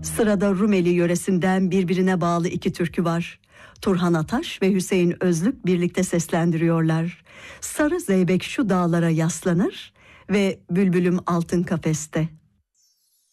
Sırada Rumeli yöresinden birbirine bağlı iki türkü var. Turhan Ataş ve Hüseyin Özlük birlikte seslendiriyorlar. Sarı zeybek şu dağlara yaslanır ve bülbülüm altın kafeste.